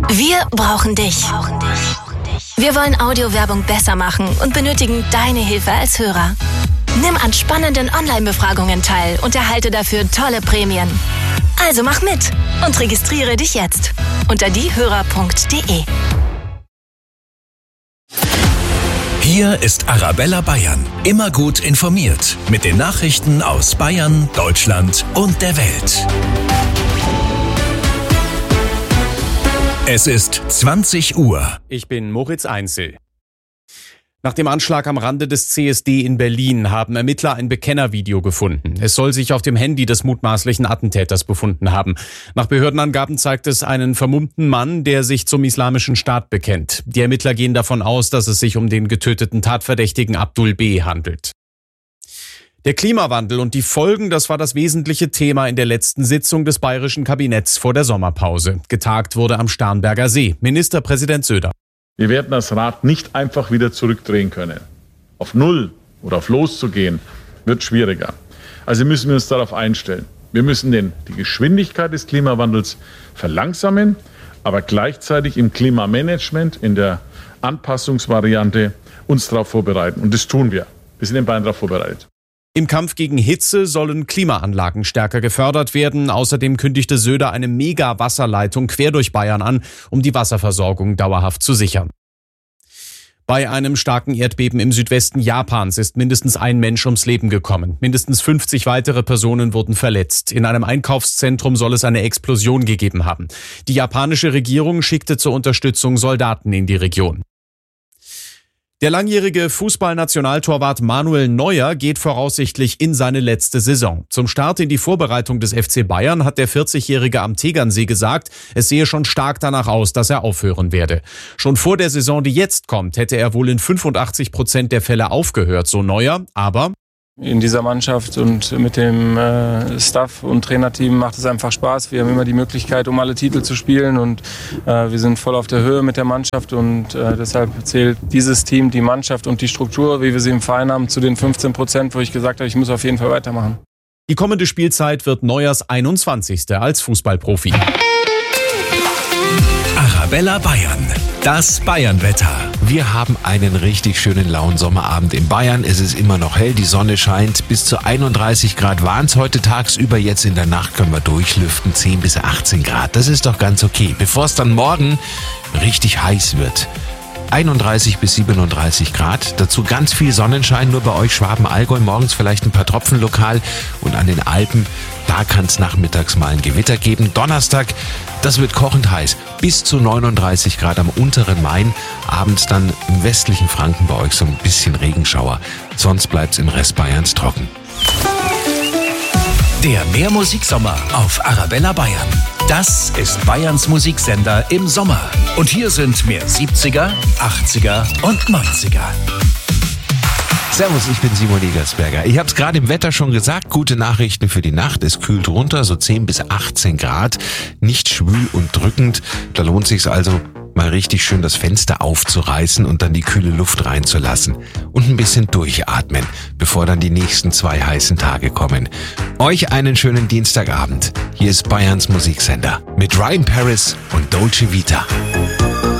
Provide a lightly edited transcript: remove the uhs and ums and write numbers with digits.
Wir brauchen dich. Wir wollen Audiowerbung besser machen und benötigen deine Hilfe als Hörer. Nimm an spannenden Online-Befragungen teil und erhalte dafür tolle Prämien. Also mach mit und registriere dich jetzt unter diehörer.de. Hier ist Arabella Bayern. Immer gut informiert mit den Nachrichten aus Bayern, Deutschland und der Welt. Es ist 20 Uhr. Ich bin Moritz Einzel. Nach dem Anschlag am Rande des CSD in Berlin haben Ermittler ein Bekennervideo gefunden. Es soll sich auf dem Handy des mutmaßlichen Attentäters befunden haben. Nach Behördenangaben zeigt es einen vermummten Mann, der sich zum Islamischen Staat bekennt. Die Ermittler gehen davon aus, dass es sich um den getöteten Tatverdächtigen Abdul B. handelt. Der Klimawandel und die Folgen, das war das wesentliche Thema in der letzten Sitzung des bayerischen Kabinetts vor der Sommerpause. Getagt wurde am Starnberger See. Ministerpräsident Söder. Wir werden das Rad nicht einfach wieder zurückdrehen können. Auf Null oder auf Los zu gehen, wird schwieriger. Also müssen wir uns darauf einstellen. Wir müssen die Geschwindigkeit des Klimawandels verlangsamen, aber gleichzeitig im Klimamanagement, in der Anpassungsvariante uns darauf vorbereiten. Und das tun wir. Wir sind in Bayern darauf vorbereitet. Im Kampf gegen Hitze sollen Klimaanlagen stärker gefördert werden. Außerdem kündigte Söder eine Mega-Wasserleitung quer durch Bayern an, um die Wasserversorgung dauerhaft zu sichern. Bei einem starken Erdbeben im Südwesten Japans ist mindestens ein Mensch ums Leben gekommen. Mindestens 50 weitere Personen wurden verletzt. In einem Einkaufszentrum soll es eine Explosion gegeben haben. Die japanische Regierung schickte zur Unterstützung Soldaten in die Region. Der langjährige Fußballnationaltorwart Manuel Neuer geht voraussichtlich in seine letzte Saison. Zum Start in die Vorbereitung des FC Bayern hat der 40-Jährige am Tegernsee gesagt, es sehe schon stark danach aus, dass er aufhören werde. Schon vor der Saison, die jetzt kommt, hätte er wohl in 85% der Fälle aufgehört, so Neuer, aber in dieser Mannschaft und mit dem Staff und Trainerteam macht es einfach Spaß. Wir haben immer die Möglichkeit, um alle Titel zu spielen und wir sind voll auf der Höhe mit der Mannschaft und deshalb zählt dieses Team, die Mannschaft und die Struktur, wie wir sie im Verein haben, zu den 15%, wo ich gesagt habe, ich muss auf jeden Fall weitermachen. Die kommende Spielzeit wird Neuers 21. als Fußballprofi. Arabella Bayern. Das Bayernwetter. Wir haben einen richtig schönen lauen Sommerabend in Bayern. Es ist immer noch hell, die Sonne scheint. Bis zu 31 Grad waren es heute tagsüber. Jetzt in der Nacht können wir durchlüften, 10 bis 18 Grad. Das ist doch ganz okay. Bevor es dann morgen richtig heiß wird. 31 bis 37 Grad. Dazu ganz viel Sonnenschein, nur bei euch Schwaben-Allgäu. Morgens vielleicht ein paar Tropfen lokal. Und an den Alpen, da kann es nachmittags mal ein Gewitter geben. Donnerstag, das wird kochend heiß. Bis zu 39 Grad am unteren Main. Abends dann im westlichen Franken bei euch so ein bisschen Regenschauer. Sonst bleibt es im Rest Bayerns trocken. Der Mehrmusiksommer auf Arabella Bayern. Das ist Bayerns Musiksender im Sommer. Und hier sind mehr 70er, 80er und 90er. Servus, ich bin Simon Egersberger. Ich habe es gerade im Wetter schon gesagt, gute Nachrichten für die Nacht. Es kühlt runter, so 10 bis 18 Grad. Nicht schwül und drückend. Da lohnt sich's also, mal richtig schön das Fenster aufzureißen und dann die kühle Luft reinzulassen. Und ein bisschen durchatmen, bevor dann die nächsten 2 heißen Tage kommen. Euch einen schönen Dienstagabend. Hier ist Bayerns Musiksender mit Ryan Paris und Dolce Vita.